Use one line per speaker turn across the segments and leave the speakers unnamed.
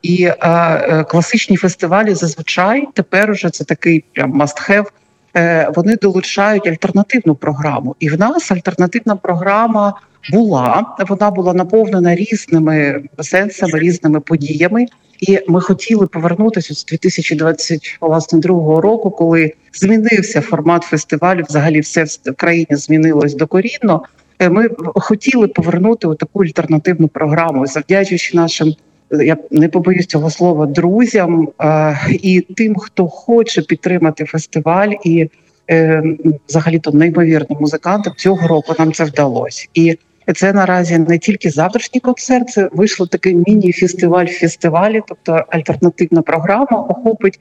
І класичні фестивалі зазвичай тепер уже це такий прям must-have. Вони долучають альтернативну програму. І в нас альтернативна програма вона була наповнена різними сенсами, різними подіями. І ми хотіли повернутися з 2022 року, коли змінився формат фестивалю, взагалі все в країні змінилось докорінно. Ми хотіли повернути таку альтернативну програму, завдячуючи нашим, я не побоюсь цього слова, друзям і тим, хто хоче підтримати фестиваль, і взагалі-то неймовірним музикантам. Цього року нам це вдалося. І це наразі не тільки завтрашній концерт, це вийшло такий міні-фестиваль в фестивалі, тобто альтернативна програма охопить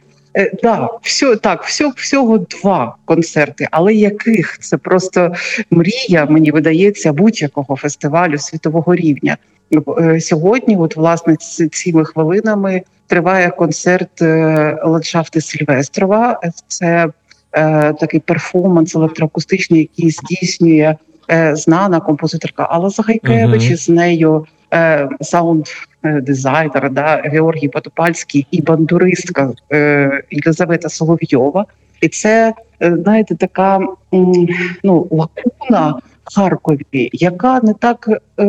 всього 2 концерти, але яких? Це просто мрія, мені видається, будь-якого фестивалю світового рівня. Сьогодні, власне, цими хвилинами триває концерт «Ландшафти Сильвестрова». Це такий перформанс електроакустичний, який здійснює знана композиторка Алла Загайкевич, і з нею саунд-дизайнер Георгій Потопальський і бандуристка Єлизавета Соловйова. І це, знаєте, така лакуна в Харкові, яка не так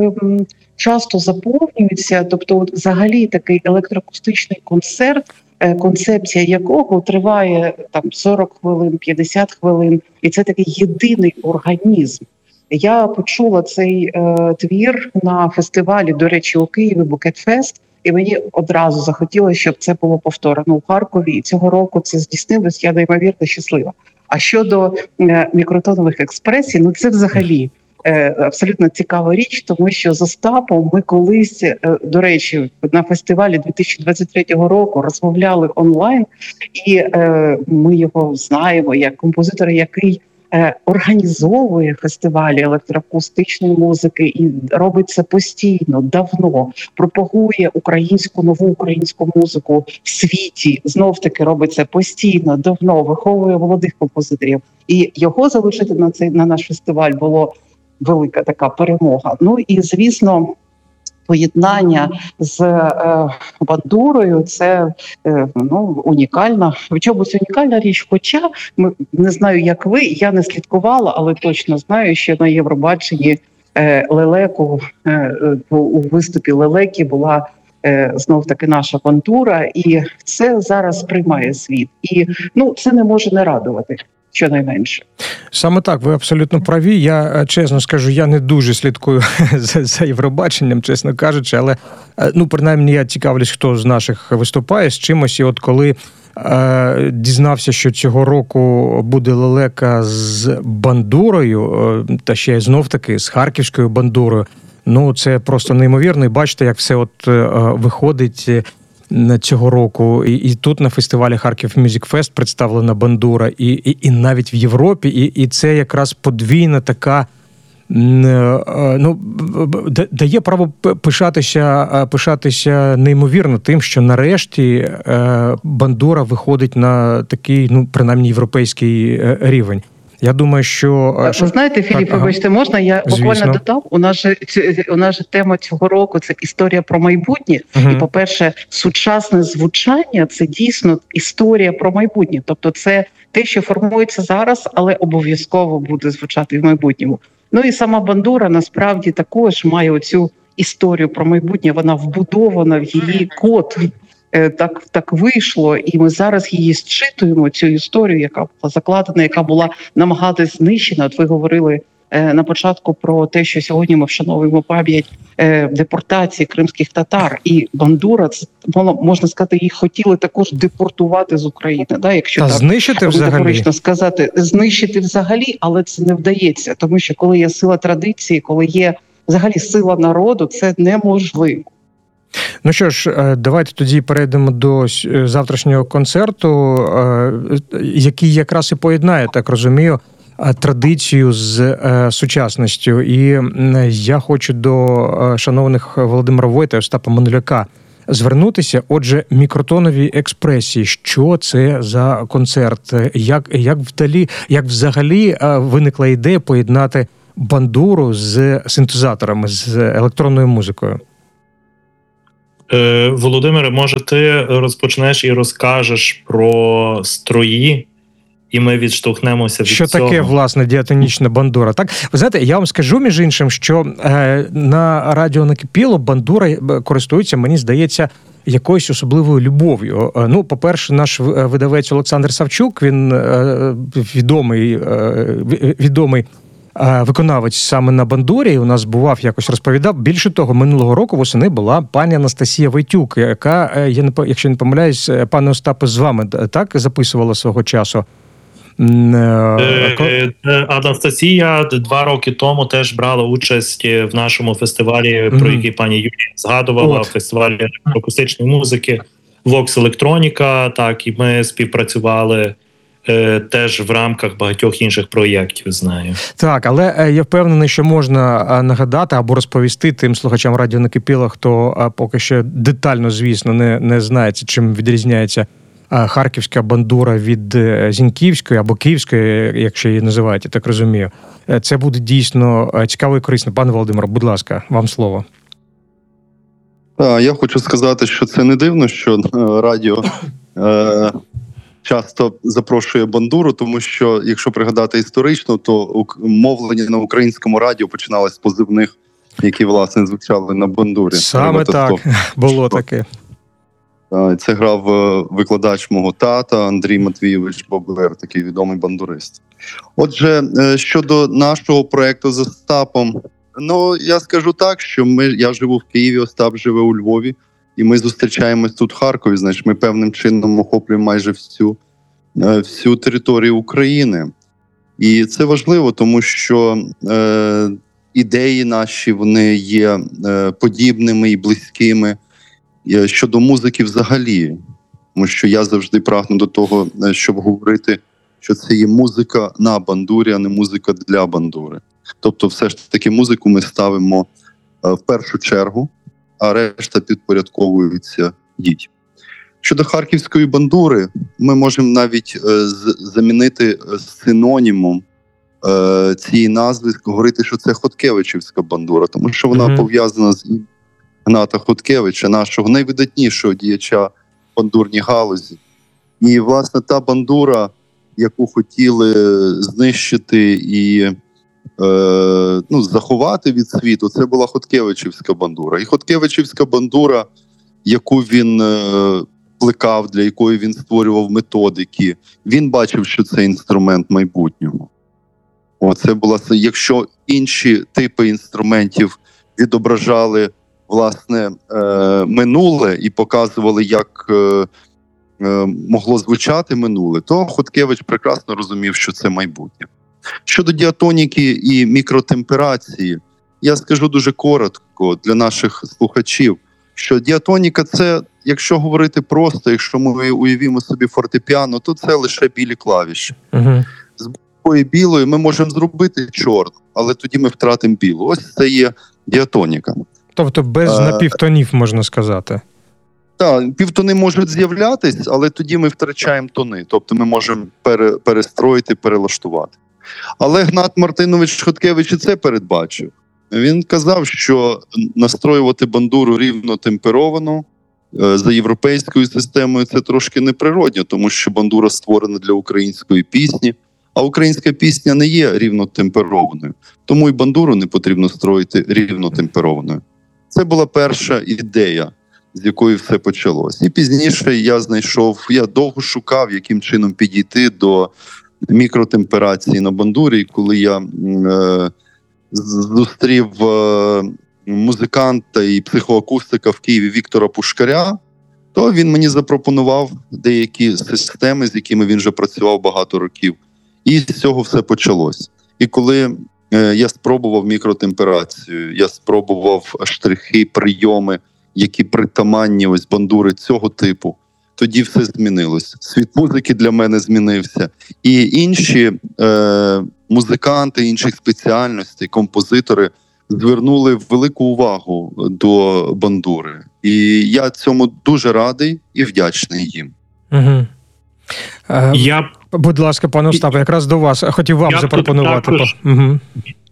часто заповнюється. Тобто, взагалі, такий електроакустичний концерт, концепція якого триває 40 хвилин, 50 хвилин, і це такий єдиний організм. Я почула цей твір на фестивалі, до речі, у Києві «Букетфест», і мені одразу захотілося, щоб це було повторено у Харкові. І цього року це здійснилось, я неймовірно щаслива. А щодо мікротонових експресій, це взагалі абсолютно цікава річ, тому що з Остапом ми колись, до речі, на фестивалі 2023 року розмовляли онлайн, і ми його знаємо як композитора, який організовує фестивалі електроакустичної музики і робить це постійно, давно, пропагує нову українську музику в світі, знов-таки робить це постійно, давно, виховує молодих композиторів. І його залишити на наш фестиваль було велика така перемога. І, звісно, поєднання з бандурою – це унікальна, в чомусь унікальна річ. Хоча, не знаю, як ви, я не слідкувала, але точно знаю, що на Євробаченні Лелеку, у виступі Лелеки була знов-таки наша бандура, і це зараз сприймає світ. І це не може не радувати. Щонайменше.
Саме так, ви абсолютно праві. Я чесно скажу, я не дуже слідкую за Євробаченням, чесно кажучи, але принаймні я цікавлюсь, хто з наших виступає з чимось. І от коли дізнався, що цього року буде Лелека з бандурою, та ще знов-таки з харківською бандурою, це просто неймовірно. І бачите, як все виходить цього року. І тут на фестивалі Харків Music Fest представлена бандура, і навіть в Європі. І це якраз подвійна така, дає право пишатися неймовірно тим, що нарешті бандура виходить на такий, принаймні, європейський рівень. Я думаю, що...
Ви знаєте, Філіп, вибачте, можна? Я буквально додам. У нас же тема цього року – це історія про майбутнє. І, по-перше, сучасне звучання – це дійсно історія про майбутнє. Тобто це те, що формується зараз, але обов'язково буде звучати в майбутньому. І сама бандура, насправді, також має оцю історію про майбутнє. Вона вбудована в її код. Так вийшло, і ми зараз її зчитуємо, цю історію, яка була закладена, яка була намагатись знищена. От ви говорили на початку про те, що сьогодні ми вшановуємо пам'ять депортації кримських татар. І бандура, це, можна сказати, їх хотіли також депортувати з України. Якщо так
знищити
метафорично сказати, знищити взагалі, але це не вдається. Тому що коли є сила традиції, коли є взагалі сила народу, це неможливо.
Ну що ж, давайте тоді перейдемо до завтрашнього концерту, який якраз і поєднає, так розумію, традицію з сучасністю. І я хочу до шановних Володимира Войта і Остапа Мануляка звернутися. Отже, мікротонові експресії. Що це за концерт? Як взагалі виникла ідея поєднати бандуру з синтезаторами, з електронною музикою?
Володимире, може ти розпочнеш і розкажеш про строї, і ми відштовхнемося від
що
цього.
Таке, власне, діатонічна бандура? Так, ви знаєте, я вам скажу, між іншим, що на радіо «Накипіло» бандура користується, мені здається, якоюсь особливою любов'ю. Ну, по-перше, наш видавець Олександр Савчук, він відомий виконавець саме на бандурі, у нас бував, якось розповідав. Більше того, минулого року восени була пані Анастасія Войтюк, яка, якщо не помиляюсь, пане Остапе, з вами так записувала свого часу.
Анастасія 2 роки тому теж брала участь в нашому фестивалі, про який пані Юлія згадувала, фестивалі акустичної музики Vox Electronica, так, і ми співпрацювали теж в рамках багатьох інших проєктів, знаю.
Так, але я впевнений, що можна нагадати або розповісти тим слухачам радіо «Накипіло», хто поки що детально, звісно, не знає, чим відрізняється харківська бандура від зіньківської або київської, якщо її називають, я так розумію. Це буде дійсно цікаво і корисно. Пане Володимире, будь ласка, вам слово.
Я хочу сказати, що це не дивно, що радіо часто запрошує бандуру, тому що, якщо пригадати історично, то мовлення на українському радіо починалось з позивних, які, власне, звучали на бандурі.
Саме так, було таке.
Це грав викладач мого тата Андрій Матвійович Боблер, такий відомий бандурист. Отже, щодо нашого проєкту з Остапом, я скажу так, що я живу в Києві, Остап живе у Львові, і ми зустрічаємось тут в Харкові, значить, ми певним чином охоплюємо майже всю територію України. І це важливо, тому що ідеї наші, вони є подібними і близькими щодо музики взагалі. Тому що я завжди прагну до того, щоб говорити, що це є музика на бандурі, а не музика для бандури. Тобто все ж таки музику ми ставимо в першу чергу, а решта підпорядковується їй. Щодо харківської бандури, ми можемо навіть замінити синонімом цієї назви, говорити, що це Хоткевичівська бандура, тому що вона пов'язана з Гната Хоткевича, нашого найвидатнішого діяча в бандурній галузі. І, власне, та бандура, яку хотіли знищити і заховати від світу, це була Хоткевичівська бандура. І Хоткевичівська бандура, яку він плекав, для якої він створював методики, він бачив, що це інструмент майбутнього. Це була, якщо інші типи інструментів відображали власне минуле і показували, як могло звучати минуле, то Хоткевич прекрасно розумів, що це майбутнє. Щодо діатоніки і мікротемперації, я скажу дуже коротко для наших слухачів, що діатоніка – це, якщо говорити просто, якщо ми уявімо собі фортепіано, то це лише білі клавіші. З будь-якої білої ми можемо зробити чорну, але тоді ми втратимо білу. Ось це є діатоніка.
Тобто без напівтонів, можна сказати.
Так, півтони можуть з'являтись, але тоді ми втрачаємо тони. Тобто ми можемо перестроїти, перелаштувати. Але Гнат Мартинович Хоткевич і це передбачив. Він казав, що настроювати бандуру рівно темперовану за європейською системою – це трошки неприродно, тому що бандура створена для української пісні, а українська пісня не є рівнотемперованою. Тому і бандуру не потрібно строїти рівнотемперованою. Це була перша ідея, з якої все почалось. І пізніше я довго шукав, яким чином підійти до мікротемперації на бандурі. І коли я зустрів музиканта і психоакустика в Києві Віктора Пушкаря, то він мені запропонував деякі системи, з якими він вже працював багато років. І з цього все почалось. І коли я спробував мікротемперацію, я спробував штрихи, прийоми, які притаманні ось бандури цього типу, тоді все змінилось. Світ музики для мене змінився. І інші музиканти інших спеціальностей, композитори звернули велику увагу до бандури. І я цьому дуже радий і вдячний їм.
Угу. Будь ласка, пане Остапе, якраз до вас. Хотів вам запропонувати.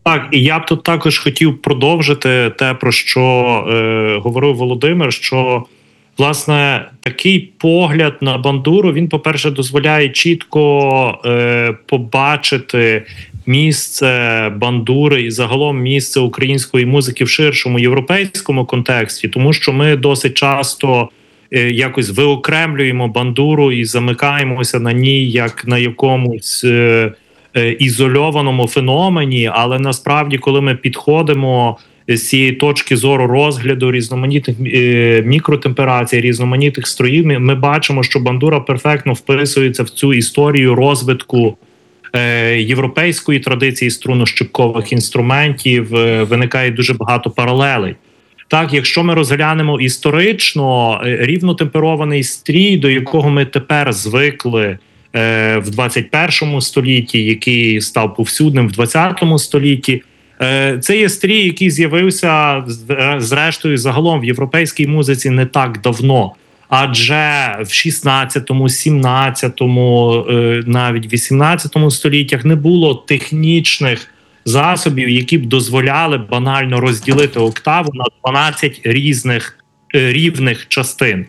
Так, і я б тут також хотів продовжити те, про що говорив Володимир, що, власне, такий погляд на бандуру, він, по-перше, дозволяє чітко побачити місце бандури і загалом місце української музики в ширшому європейському контексті, тому що ми досить часто якось виокремлюємо бандуру і замикаємося на ній як на якомусь ізольованому феномені, але насправді, коли ми підходимо з цієї точки зору розгляду різноманітних мікротемперацій, різноманітних строїв, ми бачимо, що бандура перфектно вписується в цю історію розвитку європейської традиції струнно-щипкових інструментів, виникає дуже багато паралелей. Так, якщо ми розглянемо історично, рівнотемперований стрій, до якого ми тепер звикли в 21 столітті, який став повсюдним в 20 столітті, це є стрій, який з'явився, зрештою, загалом в європейській музиці не так давно. Адже в 16-му, 17-му, навіть 18-му століттях не було технічних засобів, які б дозволяли банально розділити октаву на 12 різних рівних частин.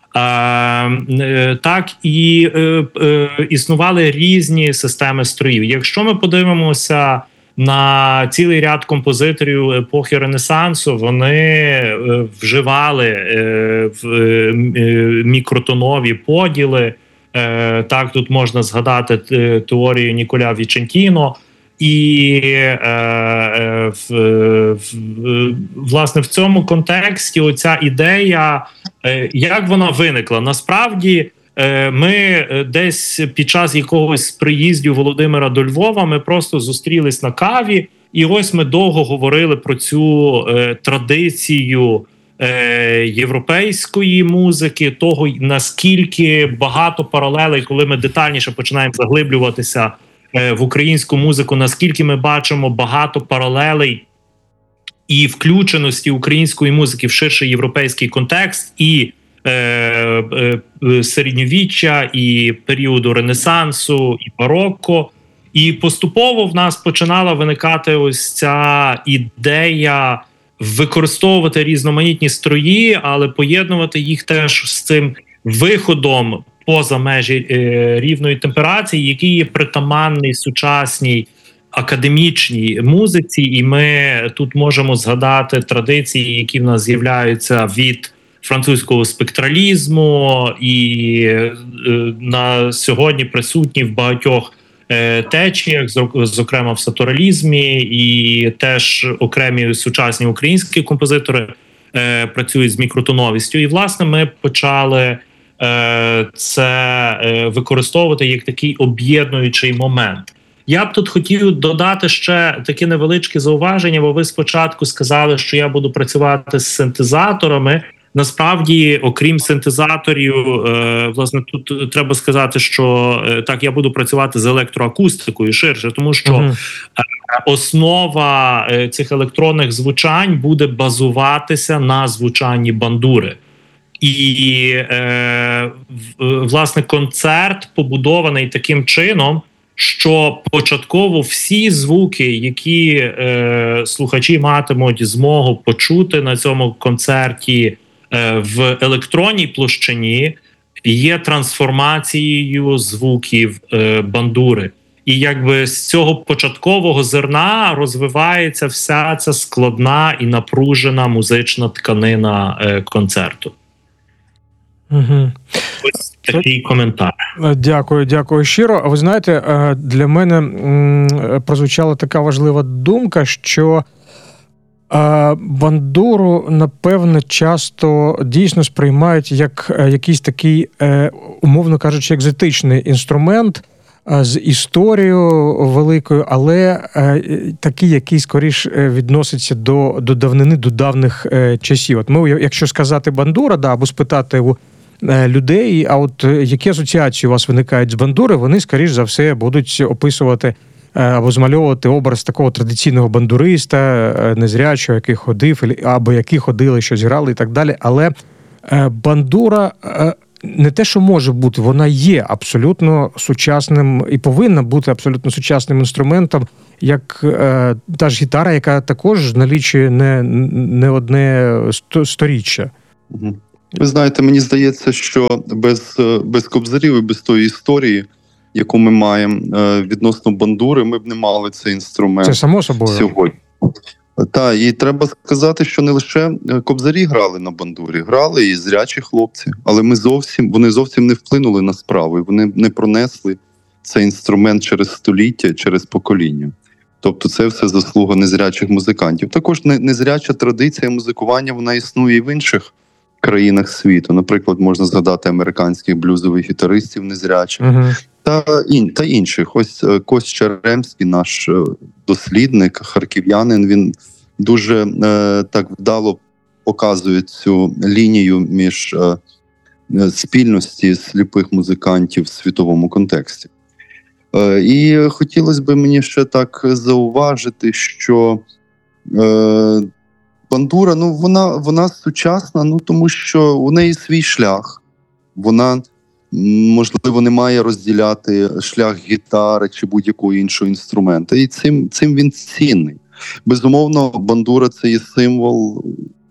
Так, і існували різні системи строїв. Якщо ми подивимося на цілий ряд композиторів епохи Ренесансу, вони вживали мікротонові поділи. Так, тут можна згадати теорію Ніколя Вічентіно. І, власне, в цьому контексті оця ідея, як вона виникла? Насправді, ми десь під час якогось з приїздів Володимира до Львова, ми просто зустрілись на каві, і ось ми довго говорили про цю традицію європейської музики, того, наскільки багато паралелей, коли ми детальніше починаємо заглиблюватися в українську музику, наскільки ми бачимо багато паралелей і включеності української музики в ширший європейський контекст, і середньовіччя, і періоду Ренесансу, і барокко. І поступово в нас починала виникати ось ця ідея використовувати різноманітні строї, але поєднувати їх теж з цим виходом поза межі рівної темперації, який є притаманний сучасній академічній музиці. І ми тут можемо згадати традиції, які в нас з'являються від французького спектралізму і на сьогодні присутні в багатьох течіях, зокрема в сатуралізмі, і теж окремі сучасні українські композитори працюють з мікротоновістю. І, власне, ми почали це використовувати як такий об'єднуючий момент. Я б тут хотів додати ще таке невеличке зауваження, бо ви спочатку сказали, що я буду працювати з синтезаторами. Насправді, окрім синтезаторів, власне, тут треба сказати, що так, я буду працювати з електроакустикою ширше, тому що основа цих електронних звучань буде базуватися на звучанні бандури. І, власне, концерт побудований таким чином, що початково всі звуки, які слухачі матимуть змогу почути на цьому концерті в електронній площині, є трансформацією звуків бандури. І якби з цього початкового зерна розвивається вся ця складна і напружена музична тканина концерту.
Угу.
Ось такий коментар.
Дякую щиро. А ви знаєте, для мене прозвучала така важлива думка, що бандуру, напевно, часто дійсно сприймають як якийсь такий, умовно кажучи, екзотичний інструмент з історією великою, але такий, який скоріш відноситься до давнини, до давніх часів. От ми, якщо сказати бандура, або спитати у людей, а от які асоціації у вас виникають з бандури, вони, скоріш за все, будуть описувати або змальовувати образ такого традиційного бандуриста, незрячого, який ходив, або які ходили, щось грали і так далі. Але бандура не те, що може бути, вона є абсолютно сучасним і повинна бути абсолютно сучасним інструментом, як та ж гітара, яка також налічує не одне сторіччя.
Ви знаєте, мені здається, що без кобзарів і без тої історії, яку ми маємо відносно бандури, ми б не мали цей інструмент.
Це само собою.
Сьогодні. Так, і треба сказати, що не лише кобзарі грали на бандурі, грали і зрячі хлопці, але вони зовсім не вплинули на справу, і вони не пронесли цей інструмент через століття, через покоління. Тобто це все заслуга незрячих музикантів. Також незряча традиція музикування, вона існує і в інших країнах світу. Наприклад, можна згадати американських блюзових гітаристів незрячих. Та інших. Ось Кость Черемський, наш дослідник, харків'янин, він дуже так вдало показує цю лінію між спільності сліпих музикантів в світовому контексті. І хотілося б мені ще так зауважити, що бандура, вона сучасна, тому що у неї свій шлях. Вона, можливо, не має розділяти шлях гітари чи будь-якого іншого інструмента. І цим він цінний. Безумовно, бандура – це є символ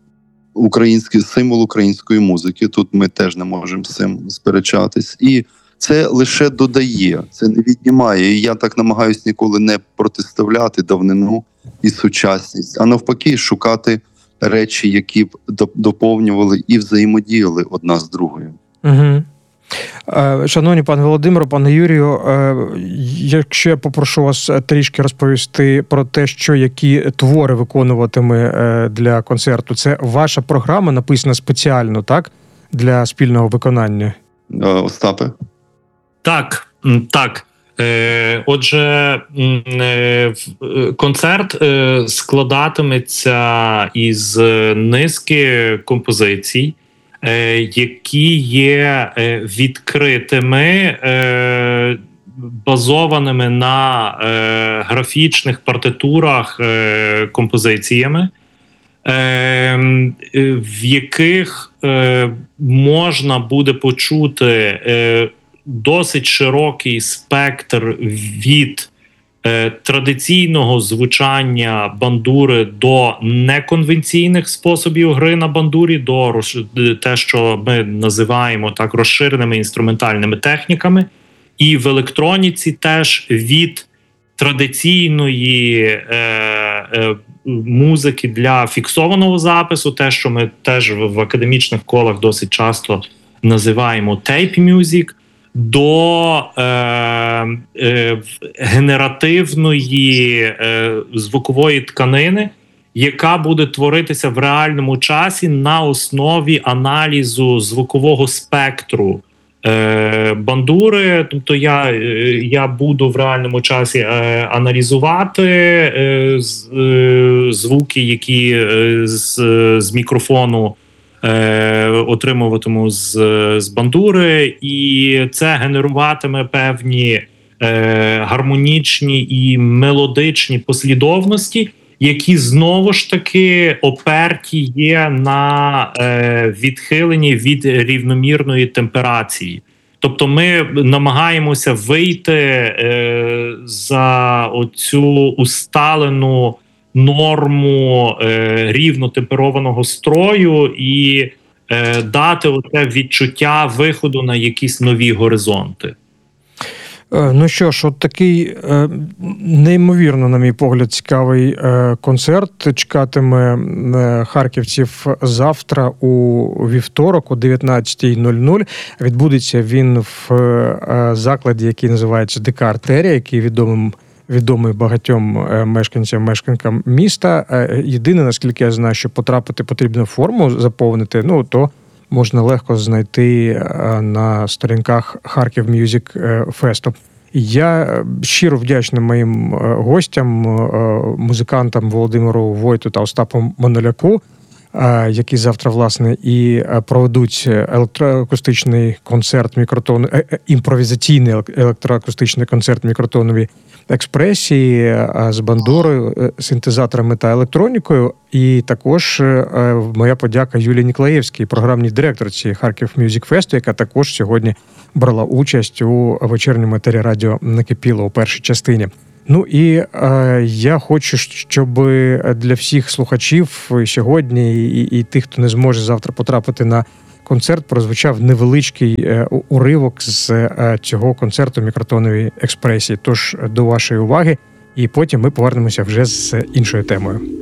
української музики. Тут ми теж не можемо з цим сперечатись. І це лише додає, це не віднімає. І я так намагаюся ніколи не протиставляти давнину і сучасність, а навпаки шукати речі, які б доповнювали і взаємодіяли одна з другою.
Угу. Шановні пане Володимире, пане Юрію, якщо я попрошу вас трішки розповісти про те, які твори виконуватиме для концерту, це ваша програма, написана спеціально, так? Для спільного виконання?
Остапе?
Так. Отже, концерт складатиметься із низки композицій, які є відкритими, базованими на графічних партитурах композиціями, в яких можна буде почути досить широкий спектр від традиційного звучання бандури до неконвенційних способів гри на бандурі, до те, що ми називаємо так розширеними інструментальними техніками, і в електроніці теж від традиційної музики для фіксованого запису, те, що ми теж в академічних колах досить часто називаємо tape music, до генеративної звукової тканини, яка буде творитися в реальному часі на основі аналізу звукового спектру бандури. Тобто я буду в реальному часі аналізувати звуки, які з мікрофону отримуватиму з бандури, і це генеруватиме певні гармонічні і мелодичні послідовності, які знову ж таки оперті є на відхиленні від рівномірної темперації. Тобто ми намагаємося вийти за оцю усталену норму рівно темперованого строю і дати оце відчуття виходу на якісь нові горизонти.
Ну що ж, от такий неймовірно, на мій погляд, цікавий концерт чекатиме харківців завтра у вівторок о 19:00. Відбудеться він в закладі, який називається ДК «Артерія», який відомий багатьом мешканкам міста. Єдине, наскільки я знаю, що потрапити потрібно форму заповнити, то можна легко знайти на сторінках Харків Мюзик Фесту. Я щиро вдячний моїм гостям, музикантам Володимиру Войту та Остапу Маноляку. які завтра, власне, і проведуть електроакустичний концерт імпровізаційний електроакустичний концерт мікротонові експресії з бандурою, синтезаторами та електронікою. І також моя подяка Юлії Ніклаєвській, програмній директорці Харків Music Fest, яка також сьогодні брала участь у вечірньому етері радіо «Накипіло» у першій частині. Ну і я хочу, щоб для всіх слухачів сьогодні і тих, хто не зможе завтра потрапити на концерт, прозвучав невеличкий уривок з цього концерту мікротонової експресії. Тож до вашої уваги, і потім ми повернемося вже з іншою темою.